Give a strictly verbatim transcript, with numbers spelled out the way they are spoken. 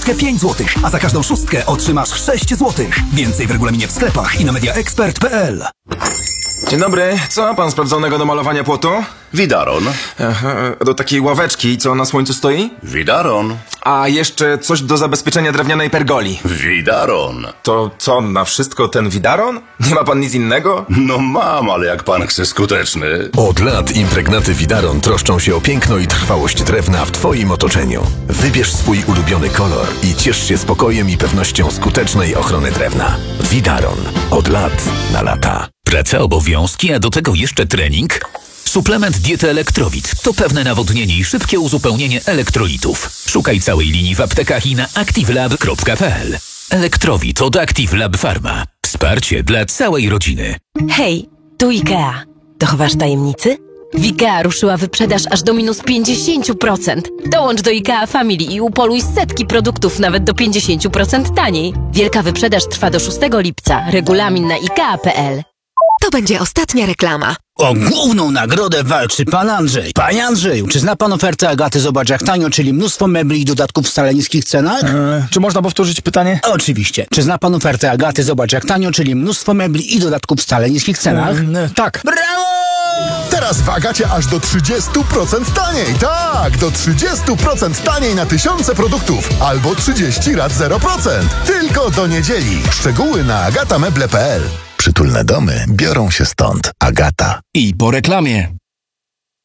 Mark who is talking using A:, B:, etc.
A: pięćdziesiątkę pięć złotych, a za każdą szóstkę otrzymasz sześć złotych. Więcej w regulaminie w sklepach i na mediaexpert kropka p l.
B: Dzień dobry, co pan sprawdzonego do malowania płotu?
C: Widaron.
B: Aha, do takiej ławeczki, co na słońcu stoi?
C: Widaron.
B: A jeszcze coś do zabezpieczenia drewnianej pergoli.
C: Widaron.
B: To co, na wszystko ten widaron? Nie ma pan nic innego?
C: No mam, ale jak pan chce skuteczny.
D: Od lat impregnaty Widaron troszczą się o piękno i trwałość drewna w twoim otoczeniu. Wybierz swój ulubiony kolor i ciesz się spokojem i pewnością skutecznej ochrony drewna. Widaron. Od lat na lata.
E: Praca, obowiązki, a do tego jeszcze trening? Suplement diety Elektrowit to pewne nawodnienie i szybkie uzupełnienie elektrolitów. Szukaj całej linii w aptekach i na activelab kropka p l. Elektrowit od Active Lab Pharma. Wsparcie dla całej rodziny.
F: Hej, tu IKEA. Dochowasz tajemnicy? W IKEA ruszyła wyprzedaż aż do minus pięćdziesiąt procent. Dołącz do IKEA Family i upoluj setki produktów nawet do pięćdziesiąt procent taniej. Wielka wyprzedaż trwa do szóstego lipca. Regulamin na ikea kropka p l.
G: To będzie ostatnia reklama.
H: O główną nagrodę walczy pan Andrzej. Panie Andrzeju, czy zna pan ofertę Agaty Zobacz jak tanio, czyli mnóstwo mebli i dodatków w wcale niskich cenach?
I: Eee, czy można powtórzyć pytanie?
H: Oczywiście. Czy zna pan ofertę Agaty Zobacz jak tanio, czyli mnóstwo mebli i dodatków w wcale niskich cenach?
I: Eee, tak.
H: Brawo!
J: Teraz w Agacie aż do trzydzieści procent taniej. Tak, do trzydzieści procent taniej na tysiące produktów. Albo trzydzieści rat zero procent. Tylko do niedzieli. Szczegóły na agata meble kropka p l.
K: Przytulne domy biorą się stąd. Agata.
I: I po reklamie.